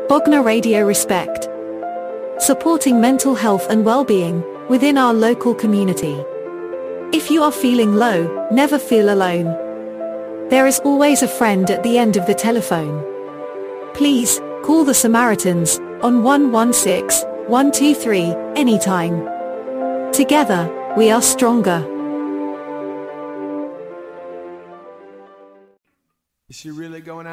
Bogner Radio Respect. Supporting mental health and well-being within our local community. If you are feeling low, never feel alone. There is always a friend at the end of the telephone. Please, call the Samaritans on 116 123 anytime. Together, we are stronger. Is she really going out?